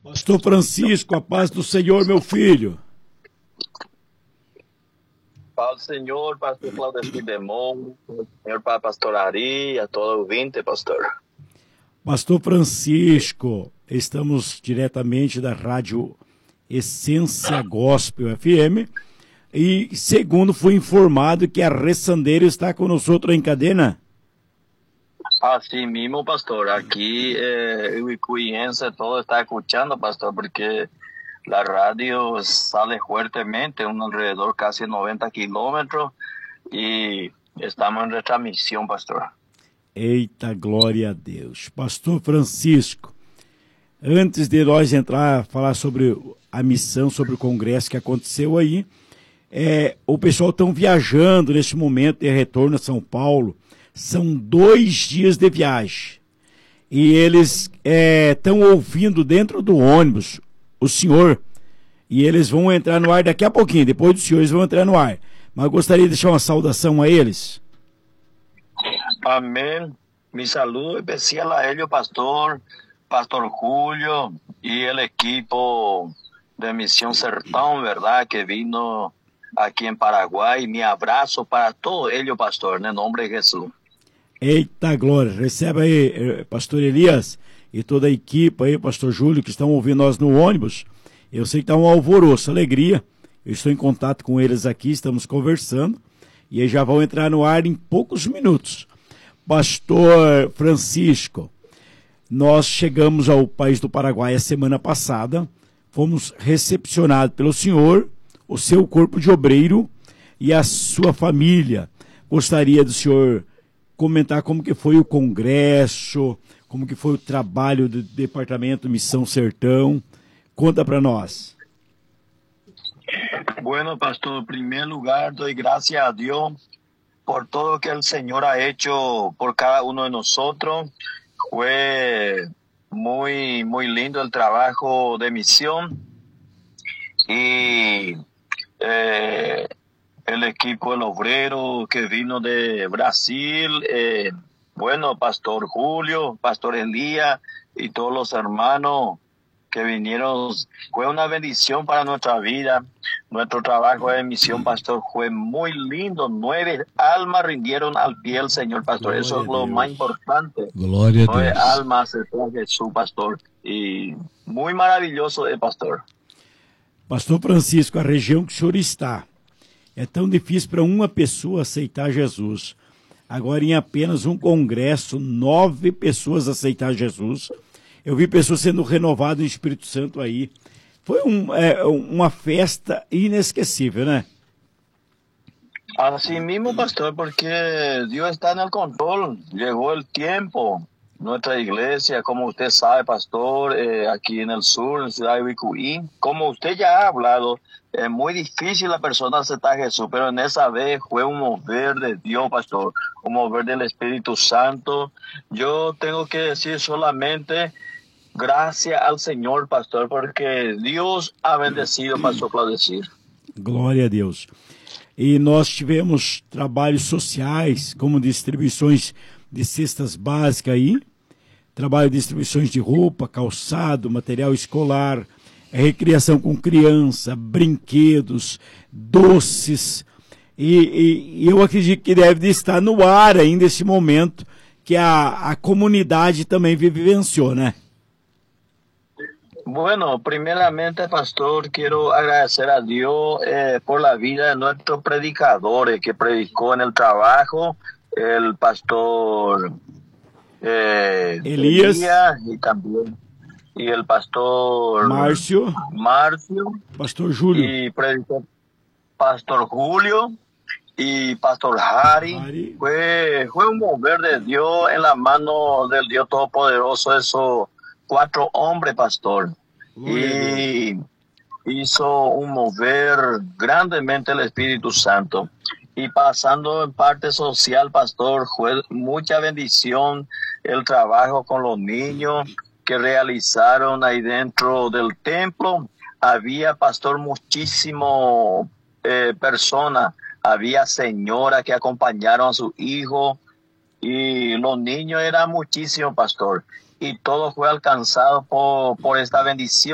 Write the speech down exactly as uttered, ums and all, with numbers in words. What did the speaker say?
Pastor Francisco, a paz do Senhor, meu filho. Paz do Senhor, pastor Claudemir Demon, Senhor Pai, pastor Ari, a todo ouvinte, pastor. Pastor Francisco, estamos diretamente da rádio Essência Gospel F M e, segundo fui informado, que a Ressandeiro está com nós outro em cadena. Así mismo, pastor. Aquí eh, Uicuiense todo está escuchando, pastor, porque la radio sale fuertemente, un alrededor casi noventa kilómetros, y estamos en retransmisión, pastor. Eita, glória a Deus. Pastor Francisco, antes de nós entrar, falar sobre a missão, sobre o congresso que aconteceu aí, é, o pessoal estão viajando nesse momento de retorno a São Paulo. São dois dias de viagem. E eles estão é, ouvindo dentro do ônibus o senhor. E eles vão entrar no ar daqui a pouquinho. Depois dos senhores vão entrar no ar. Mas eu gostaria de deixar uma saudação a eles. Amém. Mi saludo especial a ellos, pastor, pastor Julio y el equipo de Misión Sertão, ¿verdad? Que vino aquí en Paraguay. Mi abrazo para todos ellos, pastor, en el nombre de Jesús. Eita glória, recebe aí, pastor Elias e toda a equipe aí, pastor Júlio, que estão ouvindo nós no ônibus. Eu sei que está um alvoroço, alegria. Eu estou em contato com eles aqui, estamos conversando e eles já vão entrar no ar em poucos minutos. Pastor Francisco, nós chegamos ao país do Paraguai a semana passada, fomos recepcionados pelo senhor, o seu corpo de obreiro e a sua família. Gostaria do senhor comentar como que foi o congresso, como que foi o trabalho do Departamento Missão Sertão. Conta para nós. Bueno, pastor, en primer lugar, doy gracias a Dios por todo que el Señor ha hecho por cada uno de nosotros. Fue muy, muy lindo el trabajo de misión y eh, el equipo del obrero que vino de Brasil, eh, bueno, pastor Julio, pastor Elías y todos los hermanos que vinieron, fue una bendición para nuestra vida. Nuestro trabajo de misión, pastor, fue muy lindo. Nueve almas rindieron al pie del Señor, pastor. Gloria Eso es lo Dios. más importante. Glória a Nueve Deus. almas acercó a Jesús, pastor. Y muy maravilloso el pastor. Pastor Francisco, a região que o senhor está, é tão difícil para uma pessoa aceitar Jesus. Agora, em apenas um congresso, nove pessoas aceitar Jesus. Eu vi pessoas sendo renovadas no Espírito Santo aí. Foi um, é, uma festa inesquecível, né? Así mismo, pastor, porque Dios está en el control. Llegó el tiempo. Nuestra iglesia, como usted sabe, pastor, eh, aquí en el sur, en Ciudad de Bicuí, como usted ya ha hablado, es muy difícil la persona aceptar a Jesús, pero en esa vez fue un mover de Dios, pastor, un mover del Espíritu Santo. Yo tengo que decir solamente gracias al Señor, pastor, porque Dios ha bendecido, pastor Claudemir. Glória a Deus. E nós tivemos trabalhos sociais, como distribuições de cestas básicas aí, trabalho de distribuições de roupa, calçado, material escolar, recreação com criança, brinquedos, doces. E, e eu acredito que deve estar no ar ainda esse momento que a, a comunidade também vivenciou, né? Bueno, primeramente, pastor, quiero agradecer a Dios eh, por la vida de nuestros predicadores que predicó en el trabajo, el pastor eh, Elías. Elías y también y el pastor Márcio, Márcio pastor Júlio, y predicó pastor Julio y pastor Harry. Harry. Fue, fue un mover de Dios en la mano del Dios Todopoderoso, esos cuatro hombres, pastor. Y hizo un mover grandemente el Espíritu Santo. Y pasando en parte social, pastor, fue mucha bendición el trabajo con los niños que realizaron ahí dentro del templo. Había, pastor, muchísimo eh, personas. Había señoras que acompañaron a su hijo y los niños eran muchísimos, pastor. Y todo fue alcanzado por, por esta bendición.